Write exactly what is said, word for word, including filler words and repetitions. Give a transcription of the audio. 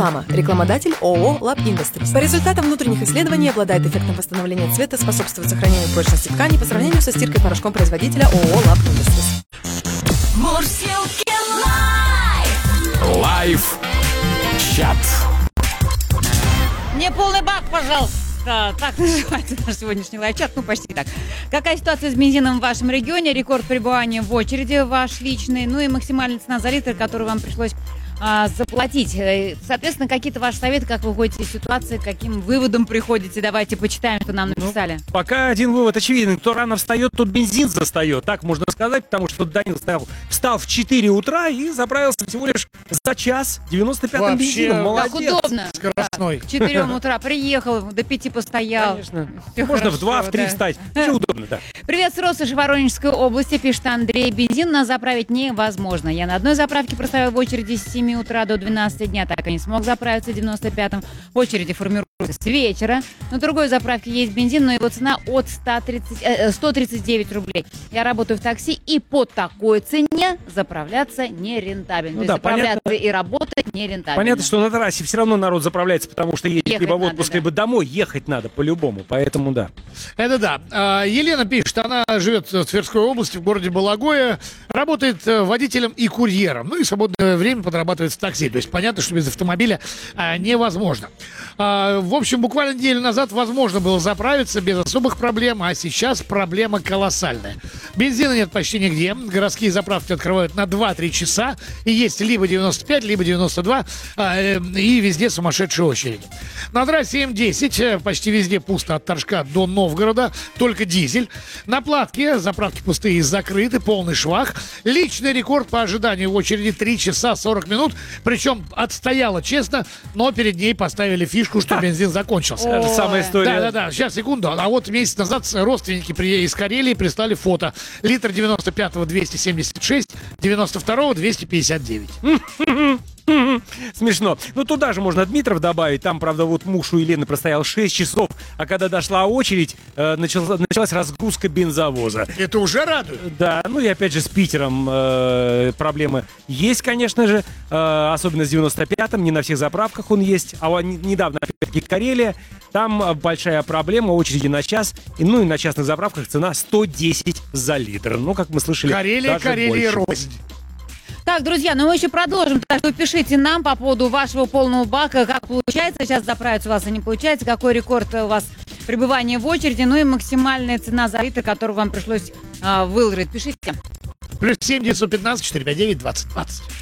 Реклама. Рекламодатель ООО Lab Industries. По результатам внутренних исследований обладает эффектом восстановления цвета, способствует сохранению прочности ткани по сравнению со стиркой порошком производителя ООО Lab Industries. Мурзилки лайф! Лайф чат. Мне полный бак, пожалуйста. Так называется наш сегодняшний лайфчат, ну почти так. Какая ситуация с бензином в вашем регионе? Рекорд пребывания в очереди ваш личный, ну и максимальная цена за литр, которую вам пришлось а, заплатить. Соответственно, какие-то ваши советы, как вы выходите из ситуации, к каким выводам приходите? Давайте почитаем, что нам написали. Ну, пока один вывод очевиден. Кто рано встает, тот бензин застает. Так можно сказать, потому что Данил встал, встал в четыре утра и заправился всего лишь за час девяносто пятым бензином. Молодец. Как удобно. Скоростной. Да. В четырем утра приехал, до пяти постоял. Конечно. Все Можно хорошо, в два, в три да. встать. Все удобно, да. Привет с Россоши Воронежской области, пишет Андрей. Бензин на заправить невозможно. Я на одной заправке простоял в очереди с семи утра до двенадцати дня, так и не смог заправиться в девяносто пятом. В очереди формируется с вечера. На другой заправке есть бензин, но его цена от ста тридцати девяти рублей. Я работаю в такси, и по такой цене заправляться нерентабельно. Ну То да, есть заправляться понятно. и работать нерентабельно. Понятно, что на трассе все равно народ заправляется, потому что едет Ехать либо в надо, отпуск, да. либо домой. Ехать надо по-любому, поэтому да. Это да. А, Елена пишет, она живет в Тверской области, в городе Балагое, работает э, водителем и курьером. Ну и в свободное время подрабатывает в такси. То есть понятно, что без автомобиля а, невозможно. А, в общем, буквально неделю назад возможно было заправиться без особых проблем, а сейчас проблема колоссальная. Бензина нет почти нигде. Городские заправки открывают на два-три часа. И есть либо девяносто пять, либо девяносто два. А, э, и везде сумасшедшие очереди. На трассе эм десять э, почти везде пусто от Торжка до Новгорода. Только дизель. На Платке заправки пустые и закрыты. Полный швах. Личный рекорд по ожиданию в очереди три часа сорок минут. Причем отстояла честно, но перед ней поставили фишку, что бензин закончился. Это же самая история. Да-да-да, сейчас, секунду. А вот месяц назад родственники при- из Карелии прислали фото. Литр девяносто пятого двести семьдесят шесть, девяносто второго двести пятьдесят девять. Смешно. Ну, туда же можно Дмитров добавить. Там, правда, вот муж у Елены простоял шесть часов, а когда дошла очередь, э, началась, началась разгрузка бензовоза. Это уже радует. Да, ну и опять же с Питером э, проблемы есть, конечно же, э, особенно с девяносто пятым, не на всех заправках он есть, а он, недавно, опять-таки, Карелия, там э, большая проблема, очереди на час, и, ну и на частных заправках цена сто десять за литр. Ну, как мы слышали, Карелия, даже Карелия, больше. рознь. Так, друзья, ну мы еще продолжим. Так что пишите нам по поводу вашего полного бака, как получается сейчас заправиться у вас, и не получается, какой рекорд у вас пребывания в очереди, ну и максимальная цена за литр, которую вам пришлось а, выложить. Пишите. Плюс семь девятьсот пятнадцать четыреста пятьдесят девять двадцать двадцать.